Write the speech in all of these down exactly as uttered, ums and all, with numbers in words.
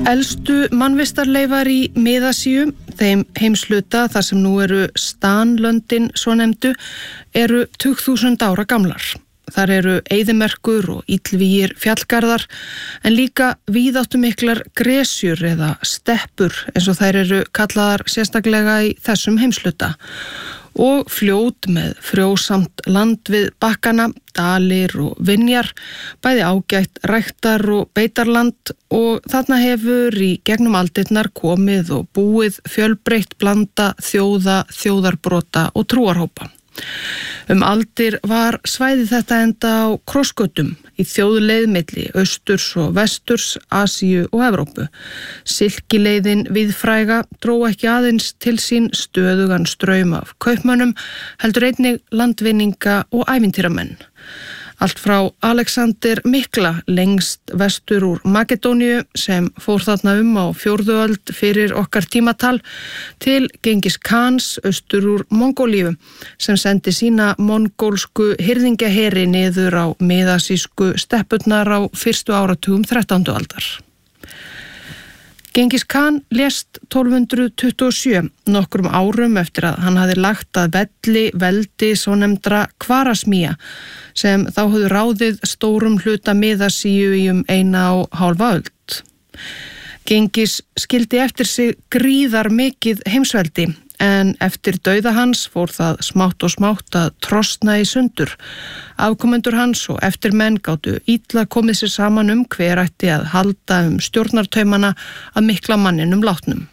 Elstu mannvistarleifar í Mið-Asíu, þeim heimshluta þar sem nú eru stanlöndin svonefndu, eru tugþúsund ára gamlar. Þar eru eyðimerkur og illvígir fjallgarðar en líka víðáttumiklar gresjur eða steppur eins og þær eru kallaðar sérstaklega í þessum heimshluta. Og fljót með frjósamt land við bakkana, dalir og vinjar, bæði ágætt ræktar og beitarland og þarna hefur í gegnum aldirnar komið og búið fjölbreytt blanda þjóða, þjóðarbrota og trúarhópa. Um aldir var svæði þetta enda á krossgötum í þjóðleið milli austurs og vesturs, Asíu og Evrópu. Silkileiðin víðfræga dró ekki aðeins til sín stöðugan straum af kaupmönnum, heldur einnig landvinninga og ævintýramenn. Allt frá Alexander mikla lengst vestur úr Makedóníu sem fór þarna um á fjórðu öld fyrir okkar tímatal til Gengis Khans austur úr Mongólíu sem sendi sína mongólsku hirðingjaheri niður á miðasísku steppurnar á fyrstu áratugum þrettándu aldar. Gengis Khan lést tólf hundruð tuttugu og sjö, nokkrum árum eftir að hann hafði lagt að velli veldi svonefndra Kvarasmía sem þá höfðu ráðið stórum hluta Mið-Asíu í um eina og hálfa öld. Gengis skildi eftir sig gríðar mikið heimsveldi en eftir dauða hans fór það smátt og smátt að trosna í sundur. Afkomendur hans og eftirmenn gátu illa komið sér saman um hver ætti að halda um stjórnartaumana að mikla manninum látnum.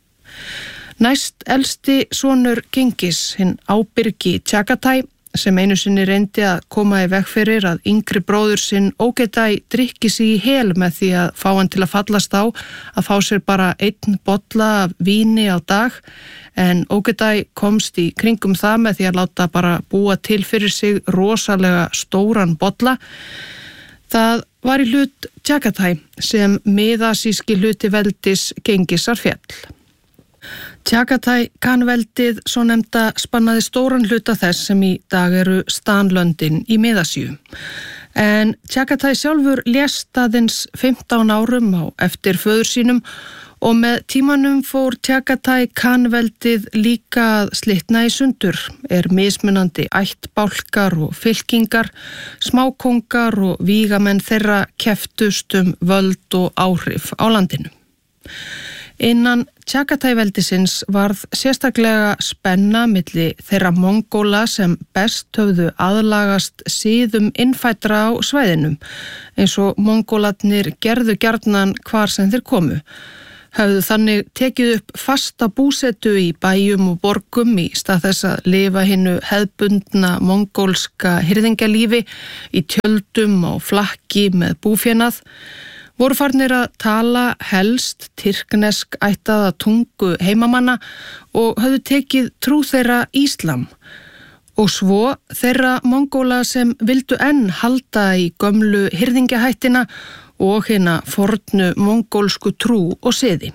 Næst elsti sonur Gengis, hinn ábyrgi Chagatai, sem einu sinni reyndi að koma í veg fyrir að yngri bróður sinn Ögedei drykki sig í hel með því að fá hann til að fallast á að fá sér bara einn bolla af víni á dag, en Ögedei komst í kringum það með því að láta bara búa til fyrir sig rosalega stóran bolla. Það var í hlut Chagatai sem miðasíski hluti veldis Gengisar féll. Chagatai Khan-veldið svo nefnda spannaði stóran hluta þess sem í dag eru stanlöndin í Mið-Asíu. En Chagatai sjálfur lést aðeins fimmtán árum á eftir föður sínum og með tímanum fór Chagatai Khan-veldið líka að slitna í sundur, er mismunandi ættbálkar og fylkingar, smákongar og vígamenn þeirra keftust um völd og áhrif á landinu. Innan Chagatai-veldisins varð sérstaklega spenna milli þeirra Mongóla sem best höfðu aðlagast siðum innfædra á svæðinum, eins og Mongólarnir gerðu gjarnan hvar sem þeir komu. Höfðu þannig tekið upp fasta búsetu í bæjum og borgum í stað þess að lifa hinu hefðbundna mongólska hirðingalífi í tjöldum og flakki með búfénað, voru farnir að tala helst tyrknesk ættaða tungu heimamanna og höfðu tekið trú þeirra íslam. Og svo þeirra Mongóla sem vildu enn halda í gömlu hirðingjahættina og hina fornu mongólsku trú og siði.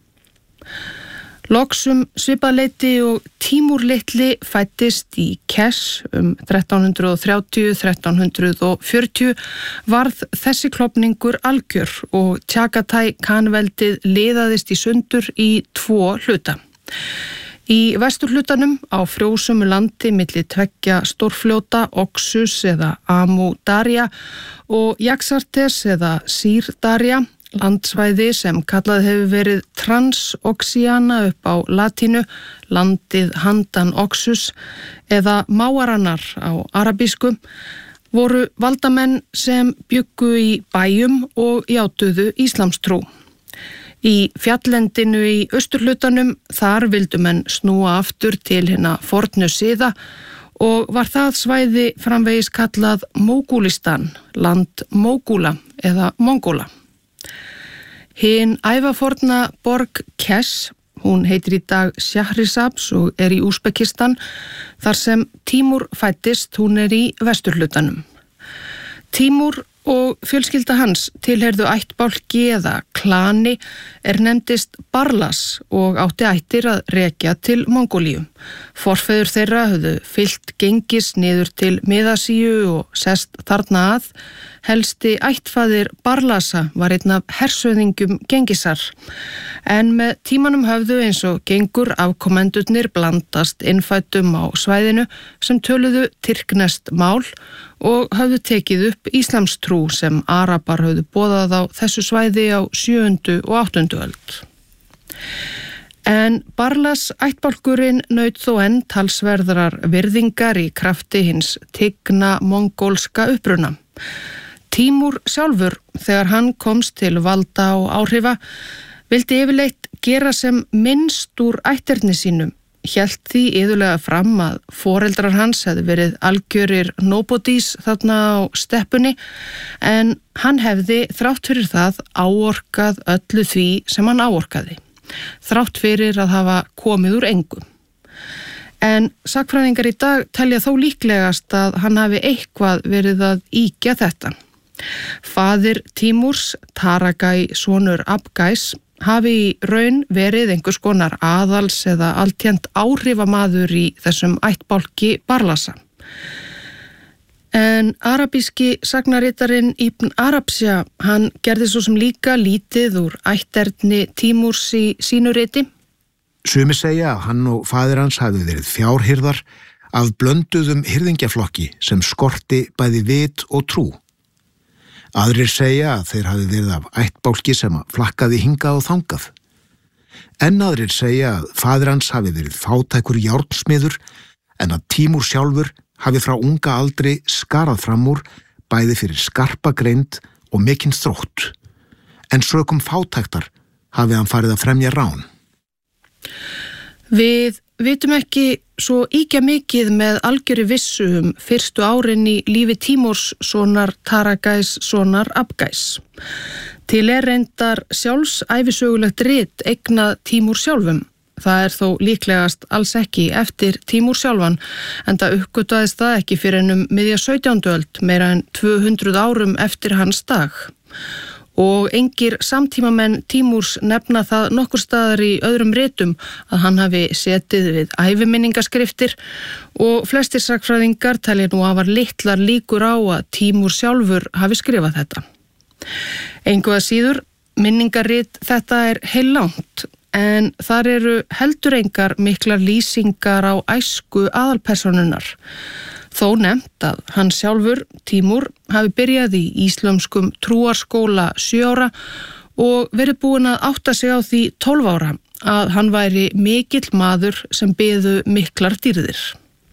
Loksum svipaleiti og Tímúr litli fæddist í Kesh um þrettán hundruð þrjátíu til þrettán hundruð fjörutíu varð þessi klofningur algjör og Chagatai Khan-veldið liðaðist í sundur í tvo hluta. Í vesturhlutanum á frjósumu landi milli tveggja stórfljóta Oxus eða Amu Darja og Jaxartes eða Sir Darja, landsvæði sem kallað hefur verið Transoxiana upp á latínu, landið handan Oxus eða Máaranar á arabísku, voru valdamenn sem bjuggu í bæjum og játuðu íslamstrú. Í fjalllendinu í austurhlutanum þar vildu menn snúa aftur til hina fornu siða og var það svæði framvegis kallað Mógúlistan, land Mógúla eða Mongóla. Hin ævaforna borg Kesh, hún heitir í dag Shahrisabz og er í Úsbekistan, þar sem Tímúr fæddist, hún er í vesturhlutanum. Tímúr og fjölskylda hans tilheyrðu ættbálki eða klani er nefndist Barlas og átti ættir að rekja til Mongólíu. Forfeður þeirra höfðu fylgt Gengis niður til Mið-Asíu og sest þarna að, helsti ættfaðir Barlasa var einn af hersöðingjum Gengisar. En með tímanum höfðu eins og gengur afkomendurnir blandast innfættum á svæðinu sem töluðu tyrkneskt mál og höfðu tekið upp íslamstrú sem Arabar höfðu boðað á þessu svæði á sjöundu og áttundu öld. En Barlas ættbálkurinn naut þó enn talsverðrar virðingar í krafti hins tigna mongólska uppruna. Tímúr sjálfur, þegar hann komst til valda og áhrifa, vildi yfirleitt gera sem minnst úr ætterni sínum, hélt því iðulega fram að foreldrar hans hefði verið algjörir nobodies þarna á steppunni, en hann hefði þrátt fyrir það áorkað öllu því sem hann áorkaði. Þrátt fyrir að hafa komið úr engum. En sakfræðingar í dag telja þó líklegast að hann hafi eitthvað verið að ýkja þetta. Faðir Tímúrs, Taragai sonur Abgais, hafi í raun verið einhvers konar aðals eða alltént áhrifamaður í þessum ættbálki Barlasa. En arabíski sagnaritarinn Ibn Arabsja, hann gerði svo sem líka lítið úr ætterni Tímúrs í sínu riti. Sumir segja að hann og faðir hans hafi verið fjárhirðar af blönduðum hirðingjaflokki sem skorti bæði vit og trú. Aðrir segja að þeir hafi verið af ættbálki sem flakkaði hingað og þangað. En aðrir segja að faðir hans hafi verið fátækur járnsmiður en að Tímúr sjálfur hafi frá unga aldri skarað fram úr bæði fyrir skarpa greind og mikinn þrótt. En sökum fátæktar hafi hann farið að fremja rán. Við vitum ekki svo ýkja mikið með algjöri vissu um fyrstu árin í lífi Tímúrs sonar Taragais sonar Abgais. Til er reyndar sjálfsæfisögulegt rit eignað Tímúr sjálfum. Það er þó líklegast alls ekki eftir Tímúr sjálfan, enda uppgötvaðist það ekki fyrir ennum miðja sautjándu öld, meira en tvö hundruð árum eftir hans dag. Og engir samtímamenn Tímúrs nefna það nokkur staðar í öðrum ritum að hann hafi setið við æviminningaskriftir og flestir sakfræðingar telja nú afar litlar líkur á að Tímúr sjálfur hafi skrifað þetta. Engu að síður, minningarit þetta er heillangt, en þar eru heldur engar miklar lýsingar á æsku aðalpersonunar. Þó nefnt að hann sjálfur, Tímúr, hafi byrjað í íslömskum trúarskóla sjö ára og verið búinn að átta sig á því tólf ára að hann væri mikill maður sem biðu miklar dýrðir.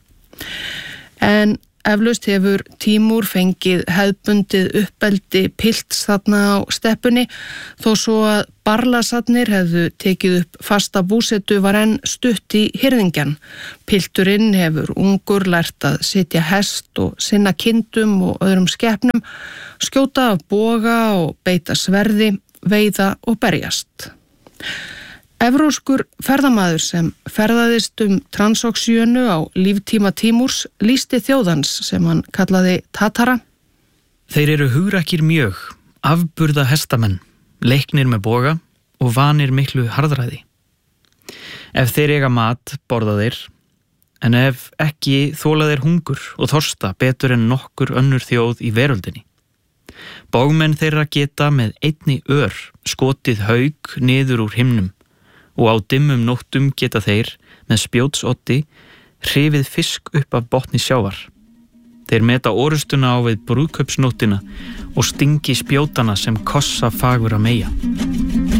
En eflaust hefur Tímúr fengið hefðbundið uppeldi pilts þarna á steppunni, þó svo að Barlasarnir hefðu tekið upp fasta búsetu var enn stutt í hirðingjan. Pilturinn hefur ungur lært að sitja hest og sinna kindum og öðrum skepnum, skjóta af boga og beita sverði, veiða og berjast. Evróskur ferðamaður sem ferðaðist um Transoxíönu á líftíma Tímúrs lýsti þjóðans sem hann kallaði Tatara. Þeir eru hugrakir mjög, afburða hestamenn, leiknir með boga og vanir miklu harðræði. Ef þeir eiga mat, borða þeir, en ef ekki þola þeir hungur og þorsta betur en nokkur önnur þjóð í veröldinni. Bogmenn þeirra geta með einni ör skotið haug niður úr himnum og á dimmum nóttum geta þeir með spjótsotti hrifið fisk upp af botni sjávar. Þeir meta orustuna á við brúðkaupsnóttina og stingi spjótana sem kossa fagur að meja.